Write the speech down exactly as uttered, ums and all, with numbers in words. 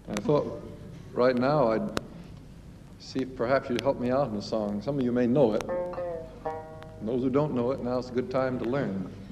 I thought right now I'd see if perhaps you'd help me out in a song. Some of you may know it. And those who don't know it, now's a good time to learn.